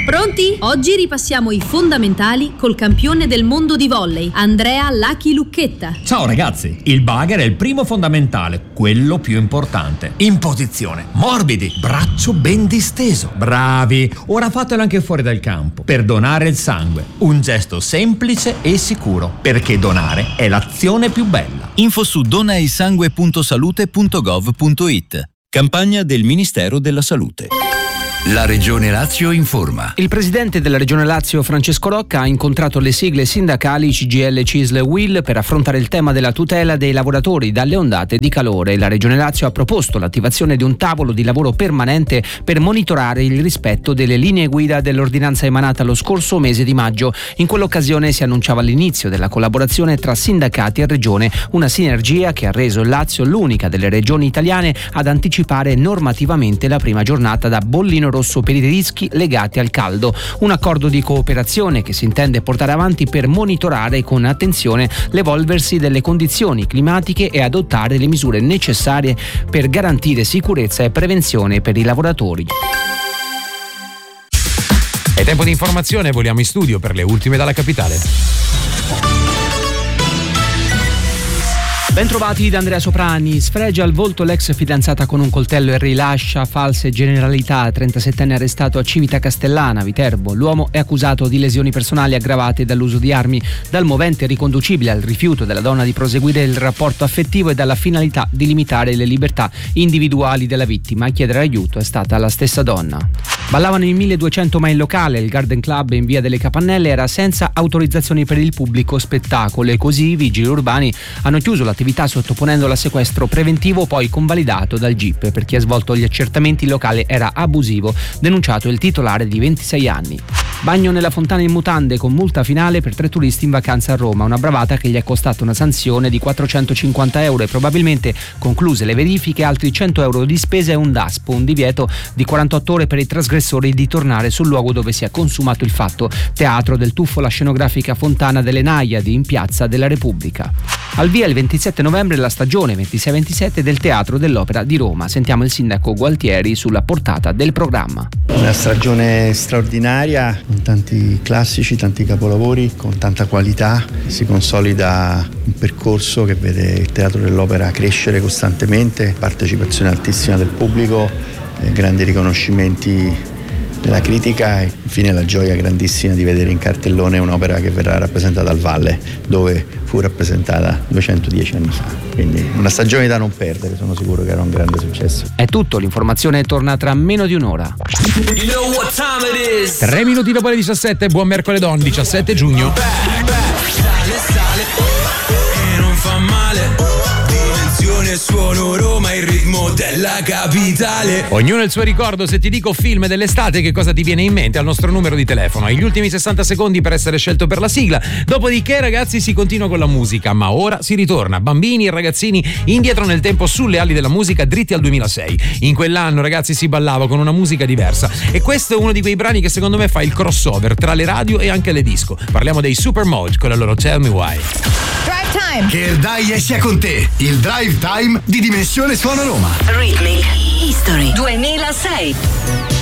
Pronti? Oggi ripassiamo i fondamentali col campione del mondo di volley, Andrea Lucky Lucchetta. Ciao ragazzi, il bugger è il primo fondamentale, quello più importante. In posizione, morbidi, braccio ben disteso. Bravi, ora fatelo anche fuori dal campo, per donare il sangue. Un gesto semplice e sicuro, perché donare è l'azione più bella. Info su donaisangue.salute.gov.it. Campagna del Ministero della Salute. La Regione Lazio informa. Il presidente della Regione Lazio, Francesco Rocca, ha incontrato le sigle sindacali CGIL, CISL e UIL per affrontare il tema della tutela dei lavoratori dalle ondate di calore. La Regione Lazio ha proposto l'attivazione di un tavolo di lavoro permanente per monitorare il rispetto delle linee guida dell'ordinanza emanata lo scorso mese di maggio. In quell'occasione si annunciava l'inizio della collaborazione tra sindacati e Regione, una sinergia che ha reso il Lazio l'unica delle regioni italiane ad anticipare normativamente la prima giornata da bollino rosso per i rischi legati al caldo, un accordo di cooperazione che si intende portare avanti per monitorare con attenzione l'evolversi delle condizioni climatiche e adottare le misure necessarie per garantire sicurezza e prevenzione per i lavoratori. È tempo di informazione, voliamo in studio per le ultime dalla capitale. Bentrovati da Andrea Soprani. Sfregia al volto l'ex fidanzata con un coltello e rilascia false generalità. 37enne arrestato a Civita Castellana, Viterbo. L'uomo è accusato di lesioni personali aggravate dall'uso di armi, dal movente riconducibile al rifiuto della donna di proseguire il rapporto affettivo e dalla finalità di limitare le libertà individuali della vittima. A chiedere aiuto è stata la stessa donna. Ballavano in 1200 ma il locale, il Garden Club in via delle Capannelle, era senza autorizzazioni per il pubblico spettacolo e così i vigili urbani hanno chiuso l'attività sottoponendola a sequestro preventivo, poi convalidato dal GIP. Per chi ha svolto gli accertamenti il locale era abusivo, denunciato il titolare di 26 anni. Bagno nella fontana in mutande con multa finale per 3 turisti in vacanza a Roma, una bravata che gli è costata una sanzione di 450 euro e probabilmente, concluse le verifiche, altri 100 euro di spese e un DASP, un divieto di 48 ore per i trasgressori di tornare sul luogo dove si è consumato il fatto, teatro del tuffo la scenografica Fontana delle Naiadi in Piazza della Repubblica. Al via il 27 novembre la stagione 26-27 del Teatro dell'Opera di Roma. Sentiamo il sindaco Gualtieri sulla portata del programma. Una stagione straordinaria, con tanti classici, tanti capolavori, con tanta qualità. Si consolida un percorso che vede il Teatro dell'Opera crescere costantemente, partecipazione altissima del pubblico, grandi riconoscimenti della critica e infine la gioia grandissima di vedere in cartellone un'opera che verrà rappresentata al Valle, dove fu rappresentata 210 anni fa. Quindi una stagione da non perdere, sono sicuro che era un grande successo. È tutto, l'informazione torna tra meno di un'ora. 3 minuti dopo le 17, buon mercoledì, 17 giugno. Non fa male. Suono Roma, il ritmo della capitale. Ognuno il suo ricordo. Se ti dico film dell'estate, che cosa ti viene in mente? Al nostro numero di telefono. Hai gli ultimi 60 secondi per essere scelto per la sigla. Dopodiché, ragazzi, si continua con la musica, ma ora si ritorna, bambini e ragazzini, indietro nel tempo sulle ali della musica, dritti al 2006. In quell'anno, ragazzi, si ballava con una musica diversa e questo è uno di quei brani che secondo me fa il crossover tra le radio e anche le disco. Parliamo dei Supermode con la loro Tell Me Why. Drive Time. Che il Dai sia con te. Il Drive Time di Dimensione Suono Roma. Rhythmic History 2006.